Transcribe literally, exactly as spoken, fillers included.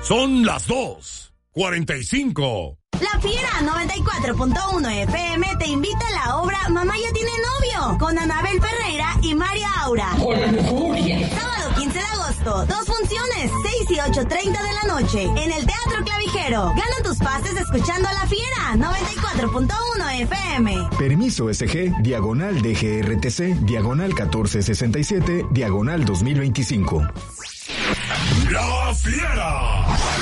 Son las dos cuarenta y cinco. La Fiera noventa y cuatro punto uno F M te invita a la obra Mamá ya tiene novio, con Anabel Ferreira y María Aura. Sábado quince de agosto, dos funciones, seis y ocho treinta de la noche, en el Teatro Clavijero. Gana tus pases escuchando a La Fiera noventa y cuatro punto uno F M. Permiso S G, diagonal D G R T C, diagonal catorce sesenta y siete, diagonal dos mil veinticinco. La Fiera.